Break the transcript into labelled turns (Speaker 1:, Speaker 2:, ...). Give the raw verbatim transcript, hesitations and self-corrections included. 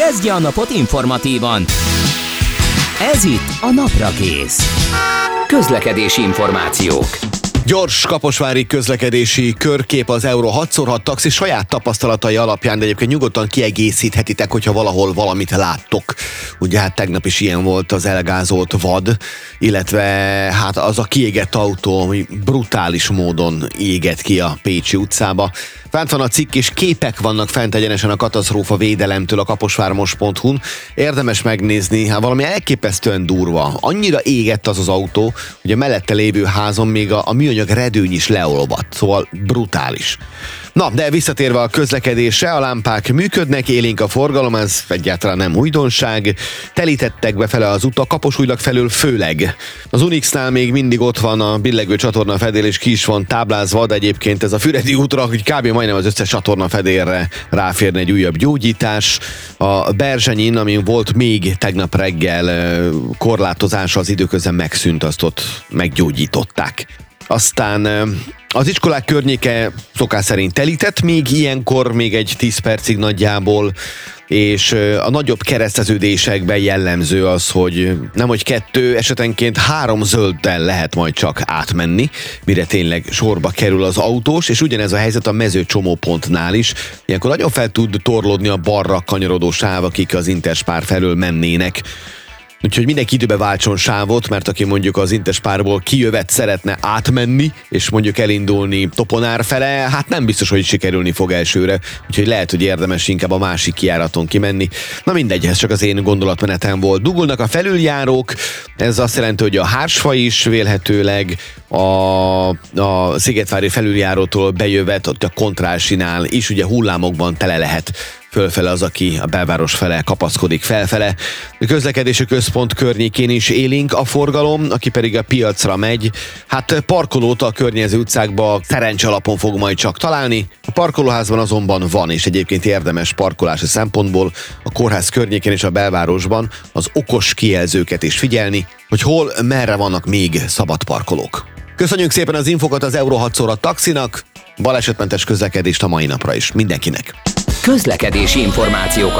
Speaker 1: Kezdje a napot informatívan. Ez itt a Naprakész. Közlekedési információk.
Speaker 2: Gyors kaposvári közlekedési körkép az Euro hat szor hat taxi saját tapasztalatai alapján, de egyébként nyugodtan kiegészíthetitek, hogyha valahol valamit láttok. Ugye hát tegnap is ilyen volt az elgázolt vad, illetve hát az a kiégett autó, ami brutális módon égett ki a Pécsi utcába. Fent van a cikk, és képek vannak fent egyenesen a katasztrófa védelemtől a kaposvármos pont hu-n. Érdemes megnézni, hát valami elképesztően durva. Annyira égett az az autó, hogy a mellette lévő házon még a, a műanyag redőny is leolvadt, szóval brutális. Na, de visszatérve a közlekedésre, a lámpák működnek, élénk a forgalom, ez egyáltalán nem újdonság. Telítettek befele az utak, Kaposújlag felől főleg. Az Unixnál még mindig ott van a billegő csatorna fedél, és ki is van táblázva, de egyébként ez a Füredi útra, hogy kb. Majdnem az összes csatorna fedélre ráférne egy újabb gyógyítás. A Berzsenyin, amin volt még tegnap reggel korlátozása, az időközben megszűnt, azt ott meggyógyították. Aztán az iskolák környéke szokás szerint telített, még ilyenkor még egy tíz percig nagyjából, és a nagyobb kereszteződésekben jellemző az, hogy nemhogy kettő, esetenként három zölddel lehet majd csak átmenni, mire tényleg sorba kerül az autós, és ugyanez a helyzet a mezőcsomópontnál is. Ilyenkor nagyon fel tud torlódni a balra kanyarodó sáv, akik az Interspár felől mennének. Úgyhogy mindenki időbe váltson sávot, mert aki mondjuk az Interspárból kijövet szeretne átmenni, és mondjuk elindulni Toponár fele, hát nem biztos, hogy sikerülni fog elsőre, úgyhogy lehet, hogy érdemes inkább a másik kijáraton kimenni. Na mindegy, ez csak az én gondolatmenetem volt. Dugulnak a felüljárók, ez azt jelenti, hogy a Hársfa is vélhetőleg a, a Szigetvári felüljárótól bejövet, ott a Kontrálsinál is ugye hullámokban tele lehet fölfele az, aki a belváros fele kapaszkodik felfele. A közlekedési központ környékén is élénk a forgalom, aki pedig a piacra megy. Hát parkolót a környező utcákba szerencs alapon fog majd csak találni. A parkolóházban azonban van, és egyébként érdemes parkolási szempontból a kórház környékén és a belvárosban az okos kijelzőket is figyelni, hogy hol, merre vannak még szabad parkolók. Köszönjük szépen az infokat az Euro hat szor hat taxinak, balesetmentes közlekedést a mai napra is mindenkinek.
Speaker 1: Közlekedési információkat